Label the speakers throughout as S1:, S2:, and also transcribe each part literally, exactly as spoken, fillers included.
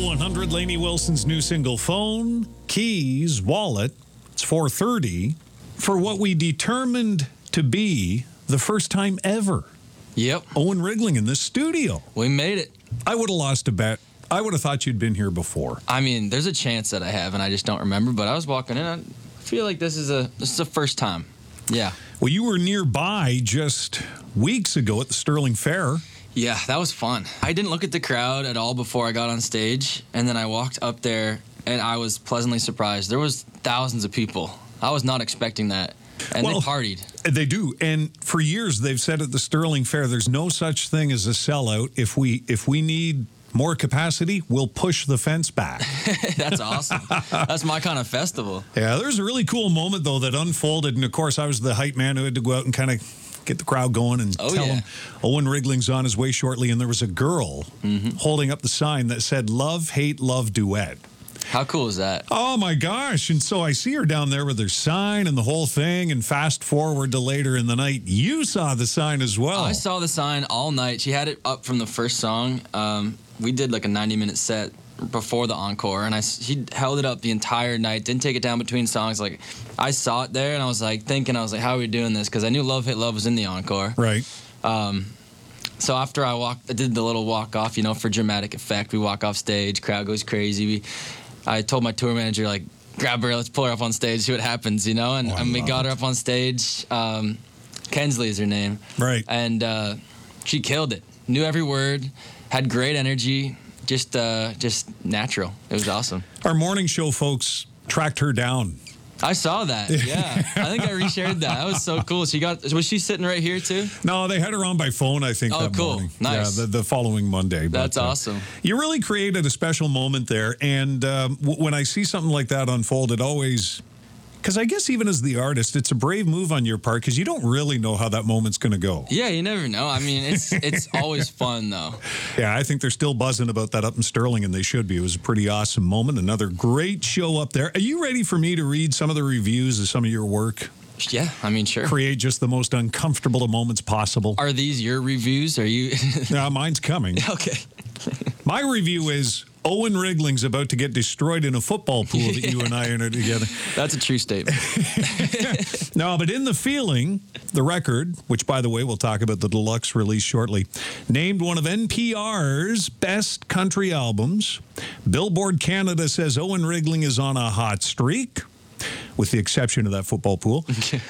S1: one hundred, Lainey Wilson's new single, Phone, Keys, Wallet. It's four thirty for what we determined to be the first time ever.
S2: Yep.
S1: Owen Rigling in this studio.
S2: We made it.
S1: I would have lost a bet. I would have thought you'd been here before.
S2: I mean, there's a chance that I have, and I just don't remember. But I was walking in. I feel like this is a this is the first time. Yeah.
S1: Well, you were nearby just weeks ago at the Sterling Fair.
S2: Yeah, that was fun. I didn't look at the crowd at all before I got on stage, and then I walked up there, and I was pleasantly surprised. There was thousands of people. I was not expecting that, and
S1: Well,
S2: they partied.
S1: They do, and for years they've said at the Sterling Fair, there's no such thing as a sellout. If we if we need more capacity, we'll push the fence back.
S2: That's awesome. That's my kind of festival.
S1: Yeah, there's a really cool moment, though, that unfolded. And, of course, I was the hype man who had to go out and kind of get the crowd going and
S2: Oh,
S1: tell
S2: yeah.
S1: them Owen Rigling's on his way shortly. And there was a girl
S2: Mm-hmm.
S1: holding up the sign that said, Love, Hate, Love, Duet.
S2: How cool is that?
S1: Oh, my gosh. And so I see her down there with her sign and the whole thing. And fast forward to later in the night, you saw the sign as well.
S2: I saw the sign all night. She had it up from the first song. Um, we did like a ninety-minute set before the encore, and I she held it up the entire night. Didn't take it down between songs. Like, I saw it there, and I was like thinking, I was like, how are we doing this? Because I knew Love Hit Love was in the encore.
S1: Right.
S2: Um, so after I walked, I did the little walk off, you know, for dramatic effect. We walk off stage, crowd goes crazy. We, I told my tour manager, like, grab her, let's pull her up on stage, see what happens, you know. And,
S1: Oh, I
S2: and we
S1: love
S2: got
S1: it.
S2: her up on stage. Um, Kensley is her name.
S1: Right.
S2: And uh, she killed it. Knew every word. Had great energy. Just, uh, just natural. It was awesome.
S1: Our morning show folks tracked her down.
S2: I saw that. Yeah, I think I reshared that. That was so cool. She got. Was she sitting right here too?
S1: No, they had her on by phone, I think,
S2: Oh,
S1: that
S2: cool.
S1: morning.
S2: Nice.
S1: Yeah, the, the following Monday.
S2: That's
S1: But, uh,
S2: awesome.
S1: You really created a special moment there. And um, w- when I see something like that unfold, it always... Because I guess even as the artist, it's a brave move on your part because you don't really know how that moment's going to go.
S2: Yeah, you never know. I mean, it's it's always fun though.
S1: Yeah, I think they're still buzzing about that up in Sterling, and they should be. It was a pretty awesome moment. Another great show up there. Are you ready for me to read some of the reviews of some of your work?
S2: Yeah, I mean, sure.
S1: Create just the most uncomfortable of moments possible?
S2: Are these your reviews? Are you?
S1: Now, mine's coming.
S2: Okay.
S1: My review is Owen Rigling's about to get destroyed in a football pool that you and I entered together.
S2: That's a true statement.
S1: No, but in the feeling, the record, which, by the way, we'll talk about the deluxe release shortly, named one of N P R's best country albums. Billboard Canada says Owen Rigling is on a hot streak, with the exception of that football pool.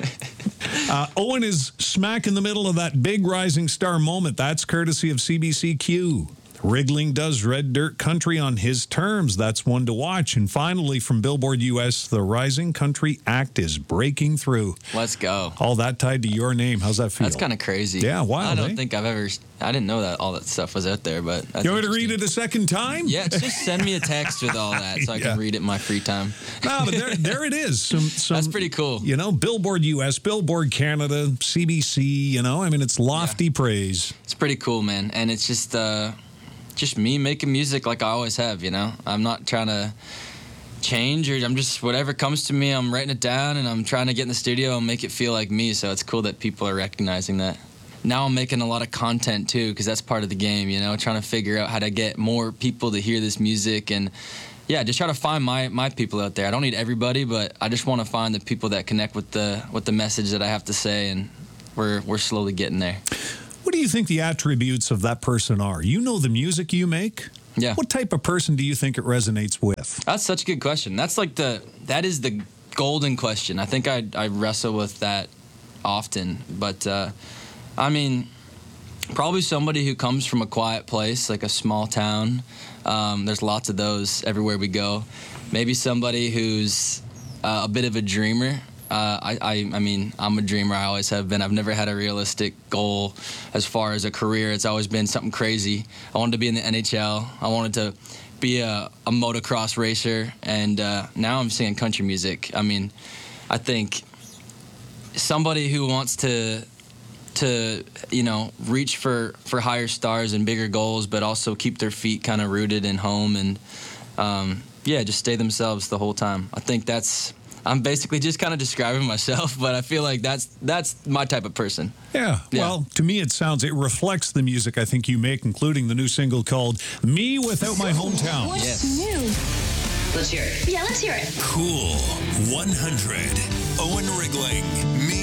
S1: uh, Owen is smack in the middle of that big rising star moment. That's courtesy of C B C Q. Rigling does red dirt country on his terms. That's one to watch. And finally, from Billboard U S, the rising country act is breaking through.
S2: Let's go.
S1: All that tied to your name. How's that feel?
S2: That's kind of crazy.
S1: Yeah, wild,
S2: I don't
S1: eh?
S2: think I've ever. I didn't know that all that stuff was out there, but that's
S1: You want me to read
S2: interesting.
S1: it a second time?
S2: Yeah, just send me a text with all that so I
S1: Yeah.
S2: can read it in my free time.
S1: No, but there, there it is. Some, some,
S2: That's pretty cool.
S1: You know, Billboard U S, Billboard Canada, C B C, you know, I mean, it's lofty praise.
S2: It's pretty cool, man. And it's just uh, just me making music like I always have, you know? I'm not trying to change or I'm just whatever comes to me, I'm writing it down and I'm trying to get in the studio and make it feel like me. So it's cool that people are recognizing that. Now I'm making a lot of content too because that's part of the game, you know, trying to figure out how to get more people to hear this music and yeah, just try to find my, my people out there. I don't need everybody, but I just want to find the people that connect with the with the message that I have to say, and we're we're slowly getting there.
S1: What do you think the attributes of that person are? You know the music you make?
S2: Yeah.
S1: What type of person do you think it resonates with?
S2: That's such a good question. That's like the that is the golden question. I think I I wrestle with that often, but uh, I mean, probably somebody who comes from a quiet place, like a small town. Um, there's lots of those everywhere we go. Maybe somebody who's uh, a bit of a dreamer. Uh, I, I, I mean, I'm a dreamer. I always have been. I've never had a realistic goal as far as a career. It's always been something crazy. I wanted to be in the N H L. I wanted to be a, a motocross racer, and uh, now I'm singing country music. I mean, I think somebody who wants to to you know reach for, for higher stars and bigger goals, but also keep their feet kind of rooted in home and um, yeah, just stay themselves the whole time. I think that's I'm basically just kind of describing myself, but I feel like that's that's my type of person.
S1: Yeah.
S2: Yeah.
S1: Well, to me, it sounds, it reflects the music I think you make, including the new single called Me Without My Hometown.
S3: What's
S2: Yes.
S3: new?
S4: Let's hear it.
S3: Yeah, let's hear it.
S5: Cool one hundred. Owen Rigling. Me